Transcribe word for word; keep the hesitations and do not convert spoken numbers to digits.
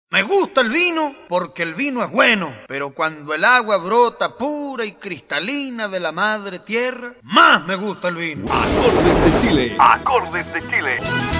Me gusta el vino porque el vino es bueno, pero cuando el agua brota pura y cristalina de la madre tierra, más me gusta el vino. Acordes de Chile. Acordes de Chile.